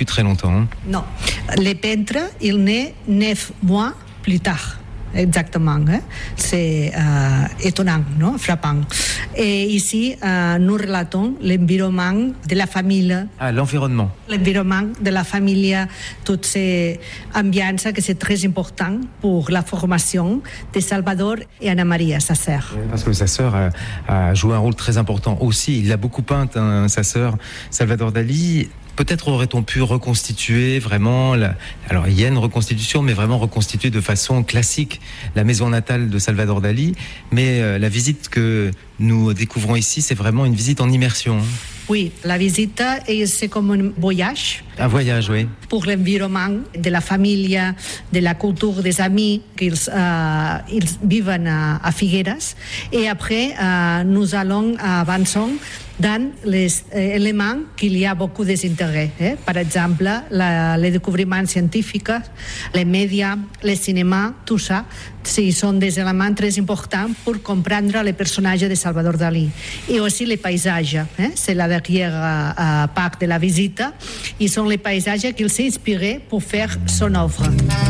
vécu très longtemps. Hein. Non. Le peintre, il naît 9 mois plus tard. Exactement. C'est étonnant, non? Frappant. Et ici, nous relatons l'environnement de la famille. Ah, l'environnement. L'environnement de la famille, toutes ces ambiances que c'est très important pour la formation de Salvador et Anna Maria, sa sœur. Parce que sa sœur a joué un rôle très important aussi. Il a beaucoup peint, hein, sa sœur, Salvador Dali. Peut-être aurait-on pu reconstituer vraiment, alors il y a une reconstitution, mais vraiment reconstituer de façon classique la maison natale de Salvador Dali. Mais la visite que nous découvrons ici, c'est vraiment une visite en immersion. Oui, la visite, c'est comme un voyage. Un voyage, oui. Pour l'environnement de la famille, de la culture des amis qu'ils vivent à Figueras. Et après, nous allons avancer dans les éléments qu'il y a beaucoup d'intérêt. Par exemple, les découvertes scientifiques, les médias, le cinéma, tout ça, sont des éléments très importants pour comprendre le personnage de Salvador Dalí. Et aussi les paysages. C'est la dernière part de la visite. Ils sont les paysages qu'il s'est inspiré pour faire son œuvre.